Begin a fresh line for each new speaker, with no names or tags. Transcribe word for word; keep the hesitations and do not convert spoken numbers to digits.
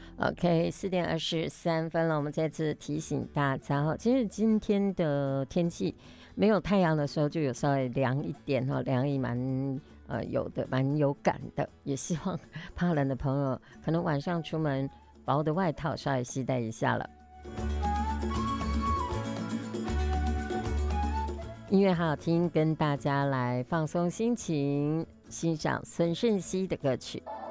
OK， 四点二十三分了，我们再次提醒大家哈，其实今天的天气没有太阳的时候就有稍微凉一点哈，凉意蛮呃有的，蛮有感的。也希望怕冷的朋友可能晚上出门薄的外套稍微携带一下了。音乐好好听，跟大家来放松心情，欣赏孙盛熙的歌曲。